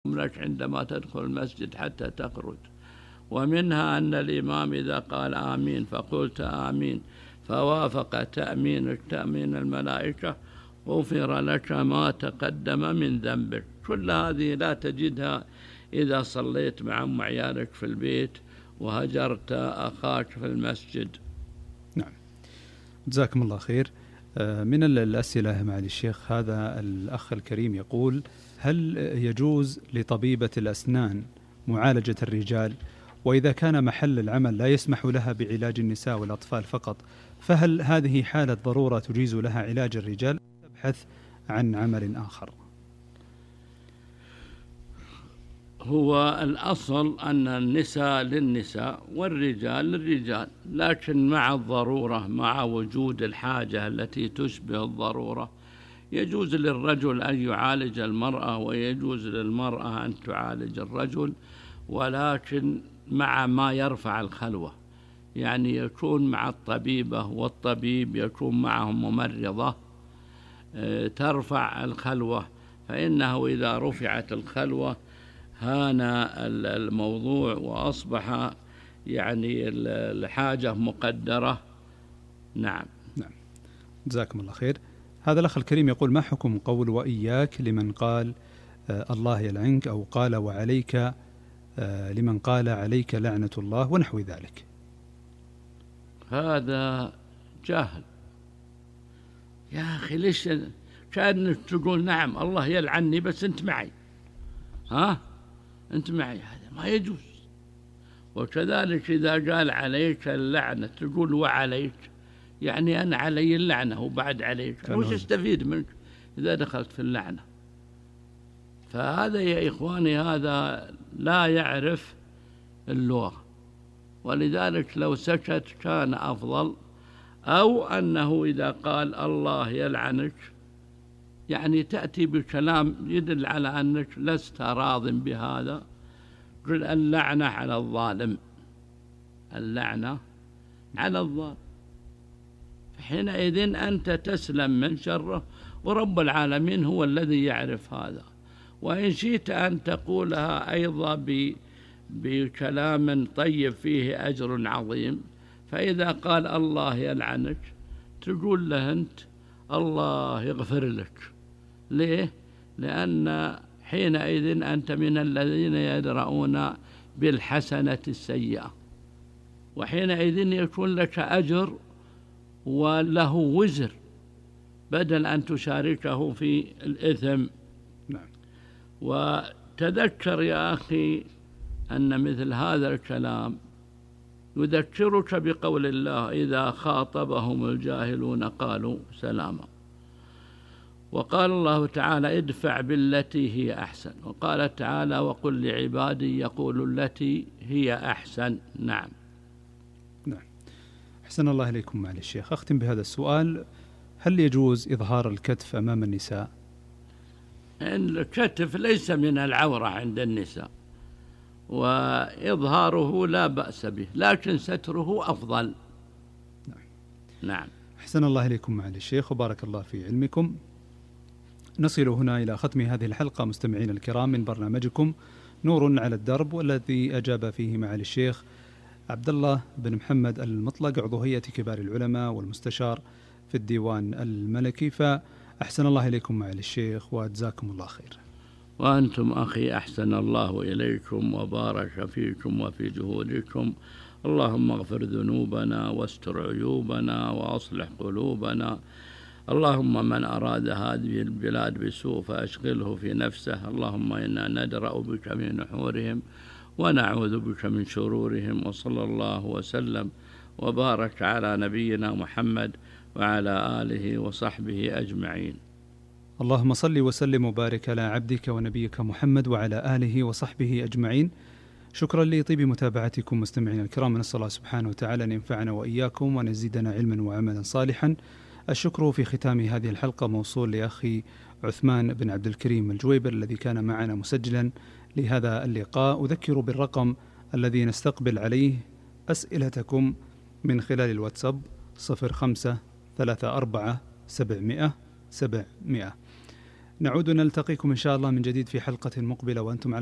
لك عندما تدخل المسجد حتى تخرج. ومنها أن الإمام إذا قال آمين فقلت آمين فوافق تأمينك تأمين الملائكة غفر لك ما تقدم من ذنبك. كل هذه لا تجدها إذا صليت مع أم عيالك في البيت وهجرت أخاك في المسجد. نعم، جزاكم الله خير. من الأسئلة معالي الشيخ، هذا الأخ الكريم يقول: هل يجوز لطبيبة الأسنان معالجة الرجال؟ وإذا كان محل العمل لا يسمح لها بعلاج النساء والأطفال فقط، فهل هذه حالة ضرورة تجيز لها علاج الرجال؟ تبحث عن عمل آخر. هو الأصل أن النساء للنساء والرجال للرجال، لكن مع الضرورة، مع وجود الحاجة التي تشبه الضرورة، يجوز للرجل أن يعالج المرأة ويجوز للمرأة أن تعالج الرجل، ولكن مع ما يرفع الخلوة، يعني يكون مع الطبيبة والطبيب يكون معهم ممرضة ترفع الخلوة، فإنه إذا رفعت الخلوة هان الموضوع وأصبح يعني الحاجة مقدرة. نعم. نعم، جزاكم الله خير. هذا الأخ الكريم يقول: ما حكم قول وإياك لمن قال الله يلعنك، أو قال وعليك لمن قال عليك لعنة الله ونحو ذلك؟ هذا جاهل يا أخي. ليش كأنك تقول نعم الله يلعني بس أنت معي، أنت معي، هذا ما يجوز. وكذلك إذا قال عليك اللعنة تقول وعليك، يعني أنا علي اللعنة وبعد عليك، وش استفيد منك إذا دخلت في اللعنة؟ فهذا يا إخواني هذا لا يعرف اللغة، ولذلك لو سكت كان أفضل. أو أنه إذا قال الله يلعنك يعني تأتي بكلام يدل على أنك لست راض بهذا. قل اللعنة على الظالم، اللعنة على الظالم، حينئذ أنت تسلم من شره، ورب العالمين هو الذي يعرف هذا. وإن شئت أن تقولها أيضا بكلام طيب فيه أجر عظيم، فإذا قال الله يلعنك تقول له أنت الله يغفر لك. ليه؟ لأن حينئذ أنت من الذين يدرؤون بالحسنة السيئة، وحينئذ يكون لك أجر وله وزر بدل أن تشاركه في الإثم. نعم. وتذكر يا أخي أن مثل هذا الكلام يذكرك بقول الله: إذا خاطبهم الجاهلون قالوا سلاما. وقال الله تعالى: ادفع بالتي هي أحسن. وقال تعالى: وقل لعبادي يقولوا التي هي أحسن. نعم. نعم، أحسن الله إليكم معالي الشيخ. أختم بهذا السؤال: هل يجوز إظهار الكتف أمام النساء؟ الكتف ليس من العورة عند النساء، وإظهاره لا بأس به، لكن ستره أفضل. نعم. نعم. أحسن الله إليكم معالي الشيخ وبارك الله في علمكم. نصل هنا إلى ختم هذه الحلقة مستمعين الكرام من برنامجكم نور على الدرب، والذي أجاب فيه معالي الشيخ عبد الله بن محمد المطلق، عضو هيئة كبار العلماء والمستشار في الديوان الملكي. فأحسن الله إليكم معالي الشيخ وجزاكم الله خير. وأنتم أخي أحسن الله إليكم وبارك فيكم وفي جهودكم. اللهم اغفر ذنوبنا واستر عيوبنا وأصلح قلوبنا. اللهم من أراد هذه البلاد بسوء فأشغله في نفسه. اللهم إنا ندرأ بك من نحورهم ونعوذ بك من شرورهم. وصلى الله وسلم وبارك على نبينا محمد وعلى آله وصحبه أجمعين. اللهم صل وسلم وبارك على عبدك ونبيك محمد وعلى آله وصحبه أجمعين. شكرا لطيب متابعتكم مستمعين الكرام، نسأل الله سبحانه وتعالى أن ينفعنا وإياكم وأن يزيدنا علما وعملا صالحا. الشكر في ختام هذه الحلقة موصول لأخي عثمان بن عبد الكريم الجويبر الذي كان معنا مسجلا لهذا اللقاء. أذكر بالرقم الذي نستقبل عليه أسئلتكم من خلال الواتساب 0534 700 700. نعود نلتقيكم إن شاء الله من جديد في حلقة مقبلة وأنتم على